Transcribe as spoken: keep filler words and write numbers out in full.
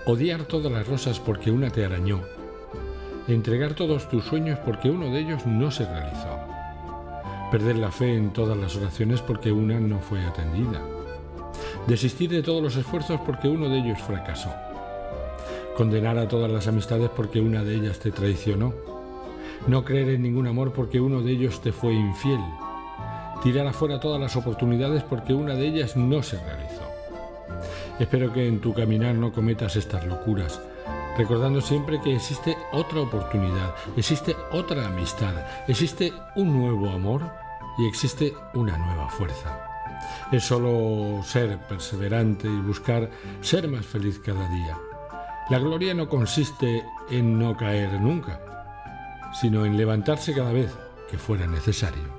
odiar todas las rosas porque una te arañó, entregar todos tus sueños porque uno de ellos no se realizó, perder la fe en todas las oraciones porque una no fue atendida, desistir de todos los esfuerzos porque uno de ellos fracasó, condenar a todas las amistades porque una de ellas te traicionó, no creer en ningún amor porque uno de ellos te fue infiel, tirar afuera todas las oportunidades porque una de ellas no se realizó. Espero que en tu caminar no cometas estas locuras, recordando siempre que existe otra oportunidad, existe otra amistad, existe un nuevo amor y existe una nueva fuerza. Es solo ser perseverante y buscar ser más feliz cada día. La gloria no consiste en no caer nunca, sino en levantarse cada vez que fuera necesario.